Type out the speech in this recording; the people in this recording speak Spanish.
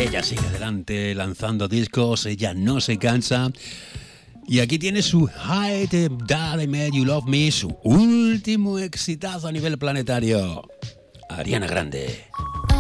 Ella sigue adelante lanzando discos, ella no se cansa. Y aquí tiene su Hide That I Made You Love Me, su último exitazo a nivel planetario. Ariana Grande.